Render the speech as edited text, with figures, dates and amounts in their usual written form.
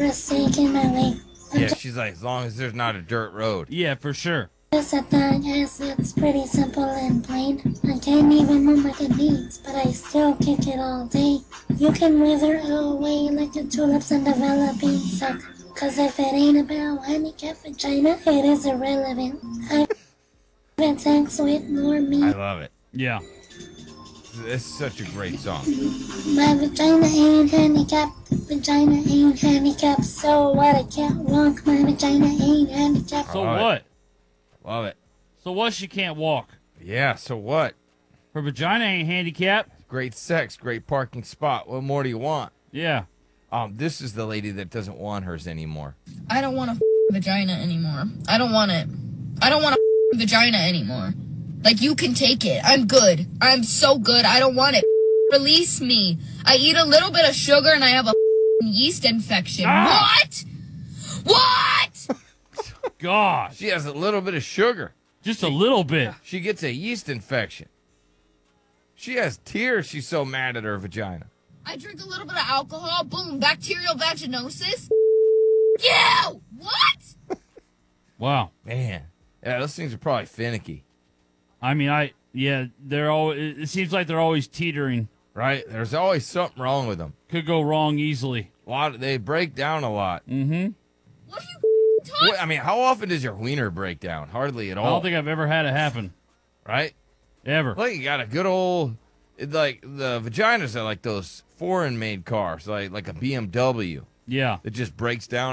mistake in my way. Yeah, she's like, as long as there's not a dirt road. Yeah, for sure. Just at that, yes, it's pretty simple and plain. I can't even move my knees, but I still kick it all day. You can wither away like the tulips and developing suck. Cause if it ain't about handicapped vagina, it is irrelevant. I've had sex with more I me. love it. Yeah. This is such a great song. My vagina ain't handicapped. Vagina ain't handicapped. So what? I can't walk. My vagina ain't handicapped. So All right. what? Love it. So what? She can't walk. Yeah, so what? Her vagina ain't handicapped. Great sex, great parking spot. What more do you want? Yeah. This is the lady that doesn't want hers anymore. I don't want a vagina anymore. I don't want it. I don't want a vagina anymore. Like, you can take it. I'm good. I'm so good. I don't want it. Release me. I eat a little bit of sugar and I have a yeast infection. Ah! What? What? Gosh. She has a little bit of sugar. Just a little bit. She gets a yeast infection. She has tears. She's so mad at her vagina. I drink a little bit of alcohol. Boom. Bacterial vaginosis. You. What? Wow. Man. Yeah, those things are probably finicky, I mean, they're all. It seems like they're always teetering. right? There's always something wrong with them. Could go wrong easily. They break down a lot. Mm-hmm. What are you talking? I mean, how often does your wiener break down? Hardly at all. I don't think I've ever had it happen. Right? Ever. Like, you got a good old, like, the vaginas are like those foreign-made cars, like a BMW. Yeah. It just breaks down